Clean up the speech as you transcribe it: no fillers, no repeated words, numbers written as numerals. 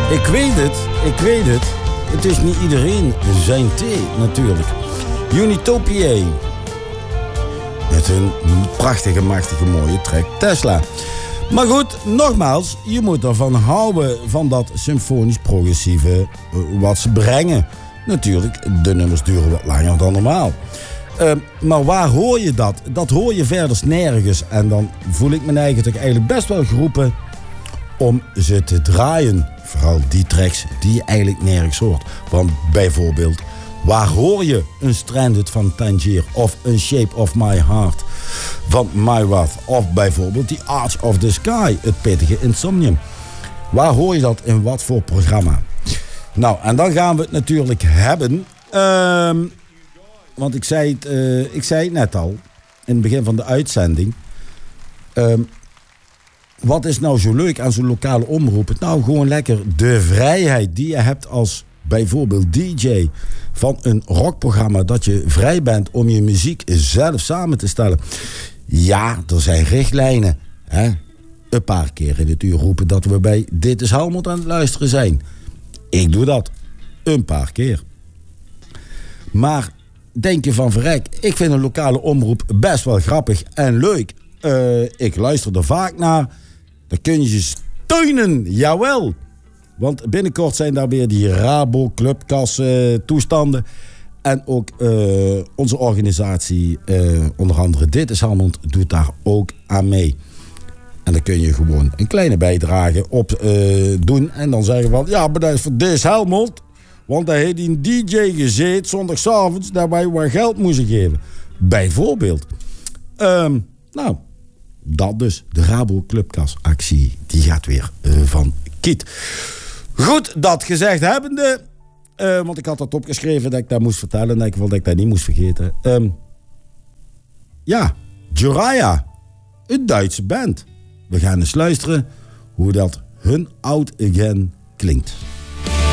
Ik weet het. Het is niet iedereen zijn thee, natuurlijk. Unitopia. Met een prachtige, machtige, mooie track Tesla. Maar goed, nogmaals, je moet ervan houden van dat symfonisch-progressieve wat ze brengen. Natuurlijk, de nummers duren wat langer dan normaal. Maar waar hoor je dat? Dat hoor je verder nergens. En dan voel ik me eigenlijk best wel geroepen om ze te draaien. Vooral die tracks die je eigenlijk nergens hoort. Want bijvoorbeeld, waar hoor je een Stranded van Tangier of een Shape of My Heart van Mywath? Of bijvoorbeeld die Arch of the Sky, het pittige Insomnium. Waar hoor je dat in wat voor programma? Nou, en dan gaan we het natuurlijk hebben. Want ik zei het net al in het begin van de uitzending. Wat is nou zo leuk aan zo'n lokale omroep? Nou, gewoon lekker de vrijheid die je hebt als bijvoorbeeld DJ van een rockprogramma. Dat je vrij bent om je muziek zelf samen te stellen. Ja, er zijn richtlijnen. Hè? Een paar keer in het uur roepen dat we bij Dit is Helmond aan het luisteren zijn. Ik doe dat. Een paar keer. Maar denk je van verrek, ik vind een lokale omroep best wel grappig en leuk. Ik luister er vaak naar. Dan kun je ze steunen, jawel. Want binnenkort zijn daar weer die Rabo, Clubkas toestanden. En ook onze organisatie, onder andere Dit is Helmond, doet daar ook aan mee. En dan kun je gewoon een kleine bijdrage op doen. En dan zeggen van, ja, maar dat is voor Dit is Helmond. Want daar heeft een DJ gezeten zondagavond dat wij wat geld moesten geven. Bijvoorbeeld. Nou, dat dus. De Rabo Clubkas actie, die gaat weer van Kiet. Goed, dat gezegd hebbende. Want ik had dat opgeschreven dat ik dat moest vertellen. En ik wilde dat ik dat niet moest vergeten. Ja, Joraya. Een Duitse band. We gaan eens luisteren hoe dat hun Out Again klinkt.